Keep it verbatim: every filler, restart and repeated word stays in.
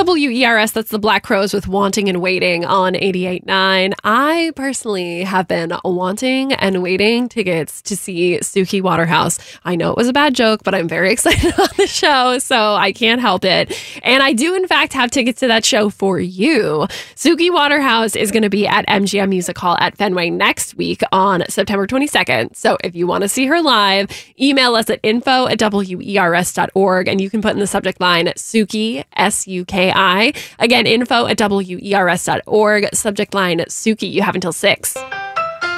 W E R S, that's the Black Crowes with Wanting and Waiting on eighty-eight point nine. I personally have been wanting and waiting tickets to see Suki Waterhouse. I know it was a bad joke, but I'm very excited about the show, so I can't help it. And I do, in fact, have tickets to that show for you. Suki Waterhouse is going to be at M G M Music Hall at Fenway next week on September twenty-second. So if you want to see her live, email us at info at W E R S dot org, and you can put in the subject line Suki, S U K I. Again, info at W E R S dot org, subject line Suki. You have until six.